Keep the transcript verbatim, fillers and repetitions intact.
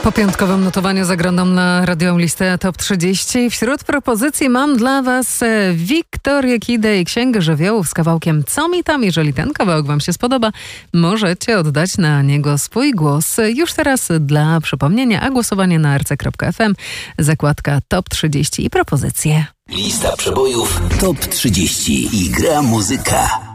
Po piątkowym notowaniu zaglądam na radiową listę Top trzydzieści. Wśród propozycji mam dla Was Wiktorię Kidę i Księgę Żywiołów z kawałkiem Co mi tam? Jeżeli ten kawałek Wam się spodoba, możecie oddać na niego swój głos. Już teraz dla przypomnienia, a głosowanie na r c kropka f m, zakładka Top trzydzieści i propozycje. Lista przebojów Top trzydzieści i gra muzyka.